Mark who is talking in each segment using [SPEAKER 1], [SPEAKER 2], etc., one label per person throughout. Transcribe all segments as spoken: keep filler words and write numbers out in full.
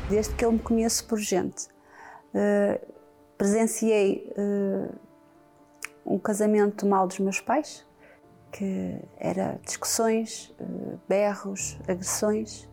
[SPEAKER 1] desde que eu me conheço por gente. Uh, presenciei uh, um casamento mau dos meus pais, que era discussões, uh, berros, agressões,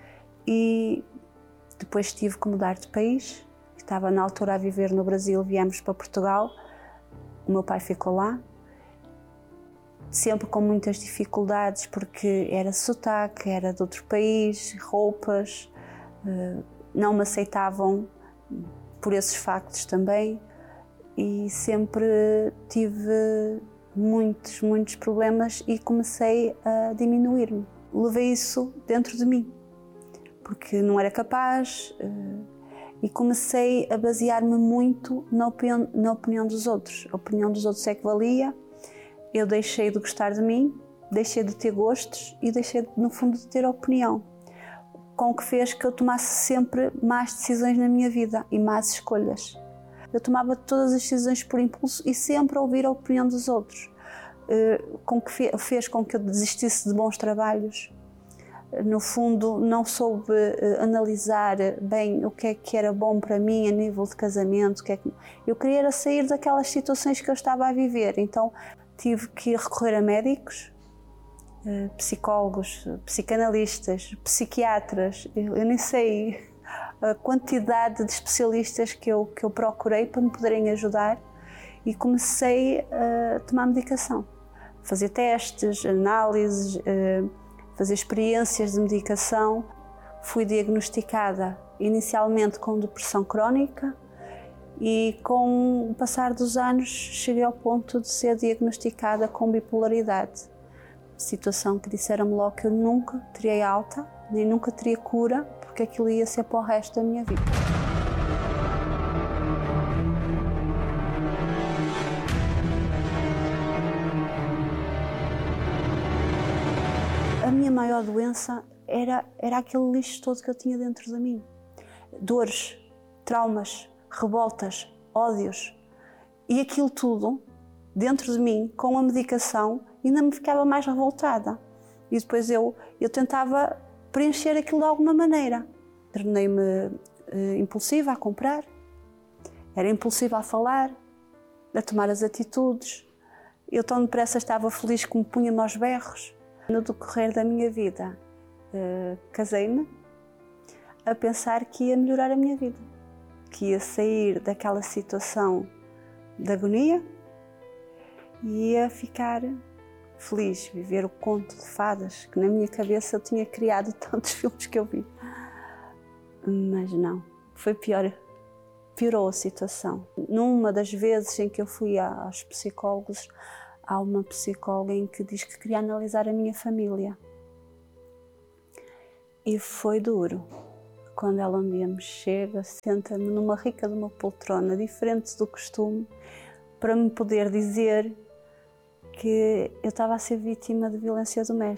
[SPEAKER 1] e depois tive que mudar de país. Estava na altura a viver no Brasil, viemos para Portugal, o meu pai ficou lá, sempre com muitas dificuldades, porque era sotaque, era de outro país, roupas, não me aceitavam por esses factos também, e sempre tive muitos, muitos problemas e comecei a diminuir-me. Levei isso dentro de mim, porque não era capaz, e comecei a basear-me muito na opinião, na opinião dos outros. A opinião dos outros é que valia. Eu deixei de gostar de mim, deixei de ter gostos e deixei, no fundo, de ter opinião, com o que fez que eu tomasse sempre más decisões na minha vida e más escolhas. Eu tomava todas as decisões por impulso e sempre a ouvir a opinião dos outros, com que fez com que eu desistisse de bons trabalhos. No fundo, não soube analisar bem o que é que era bom para mim a nível de casamento. O que é que... Eu queria era sair daquelas situações que eu estava a viver, então tive que recorrer a médicos, psicólogos, psicanalistas, psiquiatras. Eu nem sei a quantidade de especialistas que eu, que eu procurei para me poderem ajudar, e comecei a tomar medicação, fazer testes, análises, fazer experiências de medicação. Fui diagnosticada inicialmente com depressão crónica e, com o passar dos anos, cheguei ao ponto de ser diagnosticada com bipolaridade. Situação que disseram-me logo que eu nunca teria alta, nem nunca teria cura, porque aquilo ia ser para o resto da minha vida. A minha maior doença era, era aquele lixo todo que eu tinha dentro de mim. Dores, traumas, revoltas, ódios. E aquilo tudo, dentro de mim, com a medicação, ainda me ficava mais revoltada. E depois eu, eu tentava preencher aquilo de alguma maneira. Tornei-me uh, impulsiva a comprar, era impulsiva a falar, a tomar as atitudes. Eu tão depressa estava feliz que me punha-me aos berros. No decorrer da minha vida, uh, casei-me a pensar que ia melhorar a minha vida, que ia sair daquela situação de agonia e ia ficar feliz, viver o conto de fadas que na minha cabeça eu tinha criado tantos filmes que eu vi. Mas não, foi pior, piorou a situação. Numa das vezes em que eu fui aos psicólogos, há uma psicóloga em que diz que queria analisar a minha família. E foi duro. Quando ela um dia me chega, senta-me numa rica de uma poltrona, diferente do costume, para me poder dizer que eu estava a ser vítima de violência doméstica.